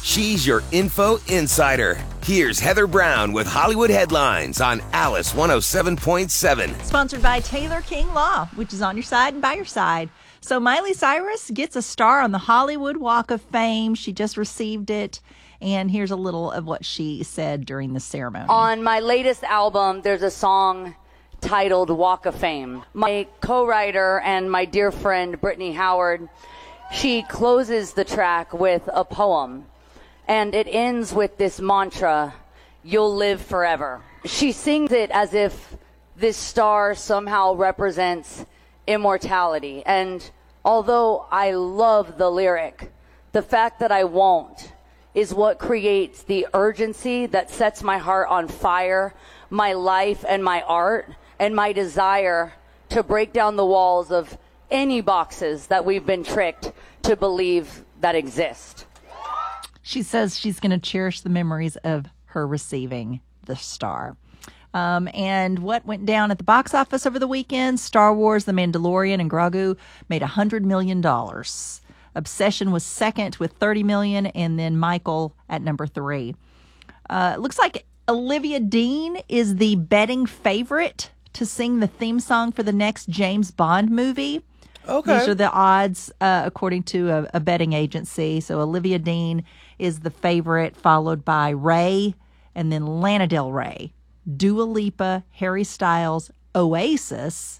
She's your info insider. Here's Heather Brown with Hollywood Headlines on Alice 107.7. Sponsored by Taylor King Law, which is on your side and by your side. So Miley Cyrus gets a star on the Hollywood Walk of Fame. She just received it. And here's a little of what she said during the ceremony. On my latest album, there's a song titled Walk of Fame. My co-writer and my dear friend, Brittany Howard, she closes the track with a poem. And it ends with this mantra, "You'll live forever." She sings it as if this star somehow represents immortality. And although I love the lyric, the fact that I won't is what creates the urgency that sets my heart on fire, my life and my art, and my desire to break down the walls of any boxes that we've been tricked to believe that exist. She says she's going to cherish the memories of her receiving the star. And what went down at the box office over the weekend? Star Wars, The Mandalorian, and Grogu made $100 million. Obsession was second with $30 million, and then Michael at number 3. Looks like Olivia Dean is the betting favorite to sing the theme song for the next James Bond movie. Okay. These are the odds according to a betting agency. So Olivia Dean is the favorite, followed by Ray, and then Lana Del Rey, Dua Lipa, Harry Styles, Oasis,